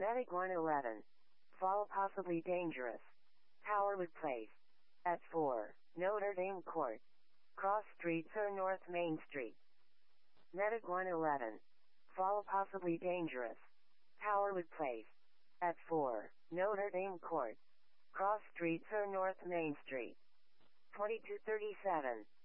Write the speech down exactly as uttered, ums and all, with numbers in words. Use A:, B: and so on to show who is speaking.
A: Medic one eleven. Fall possibly dangerous. Towerwood Place. At four. Notre Dame Court. Cross Streets or North Main Street. Medic one eleven. Fall possibly dangerous. Towerwood Place. At four. Notre Dame Court. Cross Streets or North Main Street. twenty-two thirty-seven.